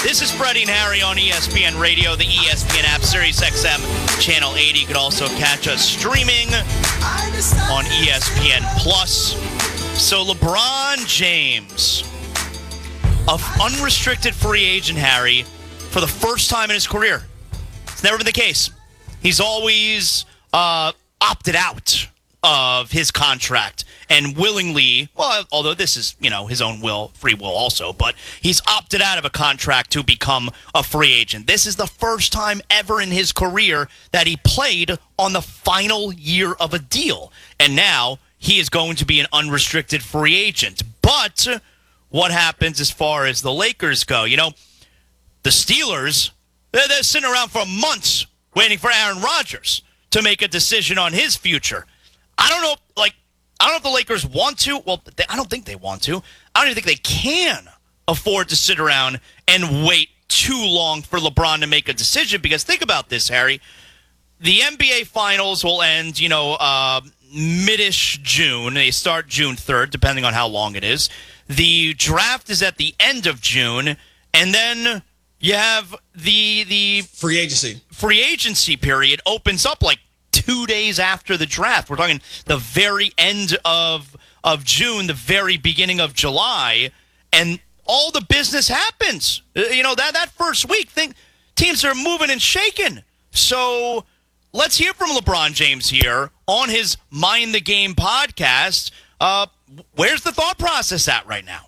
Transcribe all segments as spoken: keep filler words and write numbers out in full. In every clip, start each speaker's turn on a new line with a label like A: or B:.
A: This is Freddie and Harry on E S P N Radio, the E S P N app, Sirius X M, Channel eighty. You can also catch us streaming on E S P N Plus. So LeBron James, an unrestricted free agent, Harry, for the first time in his career. It's never been the case. He's always uh, opted out of his contract and willingly, well, although this is, you know, his own will, free will also, but he's opted out of a contract to become a free agent. This is the first time ever in his career that he played on the final year of a deal. And now he is going to be an unrestricted free agent. But what happens as far as the Lakers go? You know, the Steelers, they're, they're sitting around for months waiting for Aaron Rodgers to make a decision on his future. I don't know, like, I don't know if the Lakers want to. Well, they, I don't think they want to. I don't even think they can afford to sit around and wait too long for LeBron to make a decision. Because think about this, Harry. The N B A Finals will end, you know, uh, mid-ish June. They start June third, depending on how long it is. The draft is at the end of June. And then you have the the
B: free agency.
A: Free agency period opens up like two days after the draft. We're talking the very end of of June, the very beginning of July, and all the business happens. You know, that, that first week, think, teams are moving and shaking. So let's hear from LeBron James here on his Mind the Game podcast. Uh, where's the thought process at right now?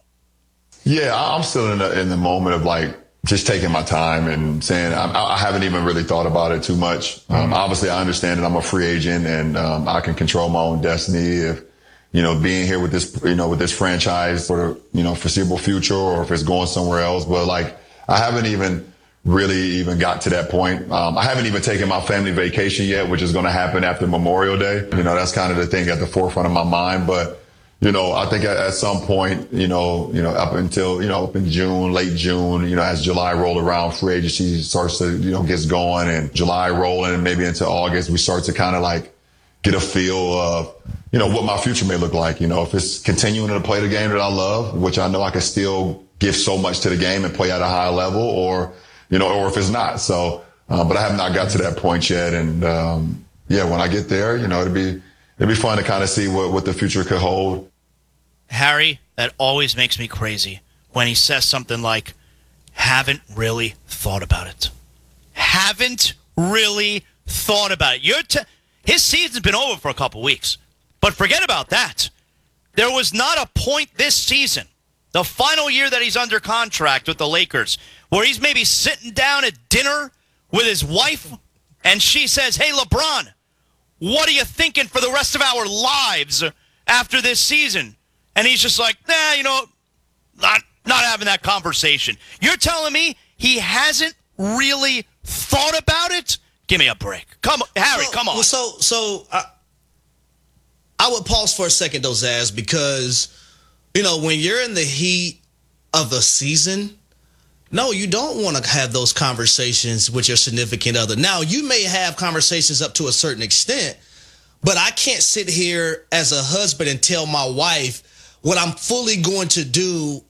C: Yeah, I'm still in the, in the moment of, like, just taking my time and saying I, I haven't even really thought about it too much. Um, obviously, I understand that I'm a free agent and um, I can control my own destiny. If, you know, being here with this, you know, with this franchise for the, you know, foreseeable future, or if it's going somewhere else. But like, I haven't even really even got to that point. Um, I haven't even taken my family vacation yet, which is going to happen after Memorial Day. You know, that's kind of the thing at the forefront of my mind. But you know, I think at, at some point, you know, you know, up until, you know, up in June, late June, you know, as July roll around, free agency starts to, you know, gets going, and July rolling, and maybe into August, we start to kind of like get a feel of, you know, what my future may look like. You know, if it's continuing to play the game that I love, which I know I can still give so much to the game and play at a high level, or, you know, or if it's not. So, uh, but I have not got to that point yet. And, um, yeah, when I get there, you know, it'd be, it'd be fun to kind of see what, what the future could hold.
A: Harry, that always makes me crazy when he says something like, haven't really thought about it. Haven't really thought about it. You're t- His season's been over for a couple weeks. But forget about that. There was not a point this season, the final year that he's under contract with the Lakers, where he's maybe sitting down at dinner with his wife, and she says, hey, LeBron, what are you thinking for the rest of our lives after this season? And he's just like, nah, you know, not not having that conversation. You're telling me he hasn't really thought about it? Give me a break. Come on, Harry,
B: well,
A: come on.
B: Well, so, so I, I would pause for a second, though, Zaz, because, you know, when you're in the heat of the season, no, you don't want to have those conversations with your significant other. Now, you may have conversations up to a certain extent, but I can't sit here as a husband and tell my wife what I'm fully going to do